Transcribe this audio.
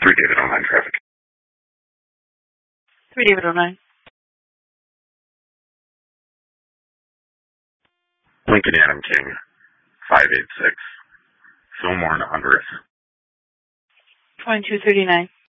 3 David 09 traffic. 3 David 09. Lincoln Adam King, 586. Fillmore and Honduras. 2239.